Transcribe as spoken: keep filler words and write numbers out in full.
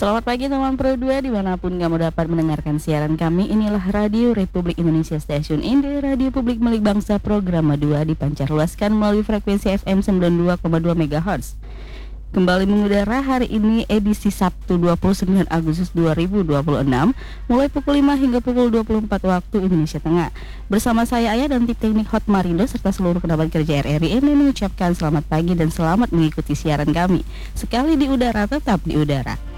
Selamat pagi teman Pro dua dimanapun kamu dapat mendengarkan siaran kami. Inilah Radio Republik Indonesia Stasiun Indie, Radio Publik Milik Bangsa, program dua dipancar luaskan melalui frekuensi F M sembilan puluh dua koma dua megahertz. Kembali mengudara hari ini edisi Sabtu dua puluh sembilan Agustus dua ribu dua puluh enam mulai pukul lima hingga pukul dua puluh empat waktu Indonesia Tengah. Bersama saya Ayah dan tim teknik Hot Marindo serta seluruh kerabat kerja R R I ini mengucapkan selamat pagi dan selamat mengikuti siaran kami. Sekali di udara tetap di udara.